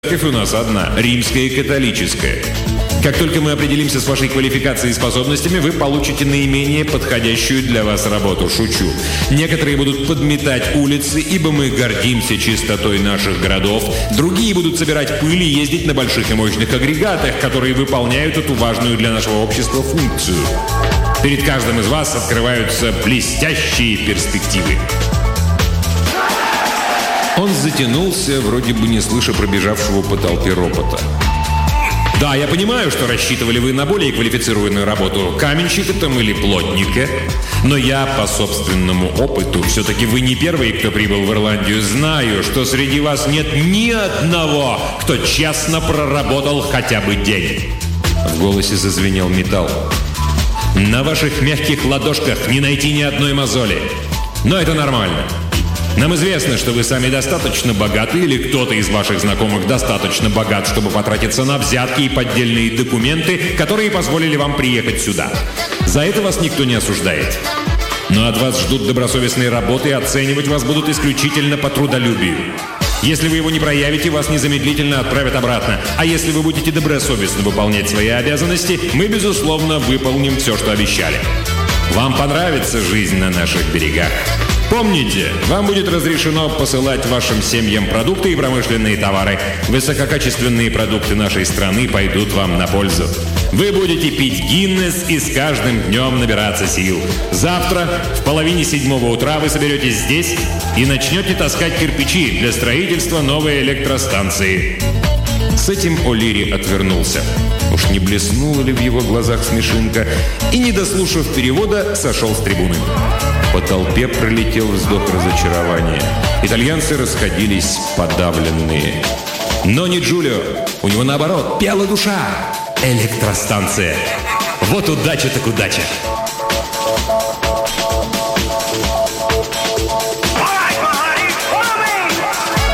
Церковь у нас одна – римская и католическая. Как только мы определимся с вашей квалификацией и способностями, вы получите наименее подходящую для вас работу. Шучу. Некоторые будут подметать улицы, ибо мы гордимся чистотой наших городов. Другие будут собирать пыль и ездить на больших и мощных агрегатах, которые выполняют эту важную для нашего общества функцию. Перед каждым из вас открываются блестящие перспективы. Он затянулся, вроде бы не слыша пробежавшего по толпе ропота. Да, я понимаю, что рассчитывали вы на более квалифицированную работу, каменщика там или плотника. Но я по собственному опыту, все-таки вы не первый, кто прибыл в Ирландию, знаю, что среди вас нет ни одного, кто честно проработал хотя бы день. В голосе зазвенел металл. На ваших мягких ладошках не найти ни одной мозоли. Но это нормально. Нам известно, что вы сами достаточно богаты или кто-то из ваших знакомых достаточно богат, чтобы потратиться на взятки и поддельные документы, которые позволили вам приехать сюда. За это вас никто не осуждает. Но от вас ждут добросовестной работы, и оценивать вас будут исключительно по трудолюбию. Если вы его не проявите, вас незамедлительно отправят обратно. А если вы будете добросовестно выполнять свои обязанности, мы, безусловно, выполним все, что обещали. Вам понравится жизнь на наших берегах. Помните, вам будет разрешено посылать вашим семьям продукты и промышленные товары. Высококачественные продукты нашей страны пойдут вам на пользу. Вы будете пить Гиннес и с каждым днем набираться сил. Завтра в 6:30 утра вы соберетесь здесь и начнете таскать кирпичи для строительства новой электростанции. С этим О'Лири отвернулся. Уж не блеснула ли в его глазах смешинка, и, не дослушав перевода, сошел с трибуны. По толпе пролетел вздох разочарования. Итальянцы расходились подавленные. Но не Джулио. У него, наоборот, пела душа. Электростанция. Вот удача так удача.